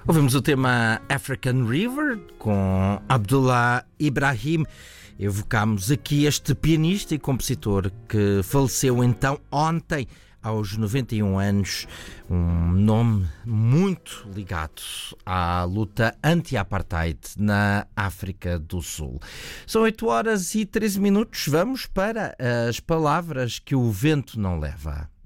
Ouvimos o tema African River com Abdullah Ibrahim. Evocámos aqui este pianista e compositor que faleceu então ontem aos 91 anos, um nome muito ligado à luta anti-apartheid na África do Sul. São 8 horas e 13 minutos, vamos para as palavras que o vento não leva.